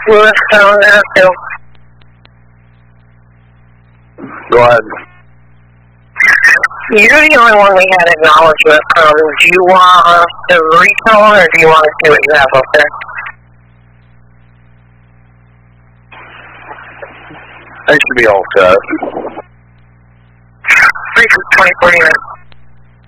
Lewistown, too. Go ahead. You're the only one we had acknowledgement from. Do you want us to retell or do you want to see what you have up there? I should be all set. 3 for 20, 40 minutes.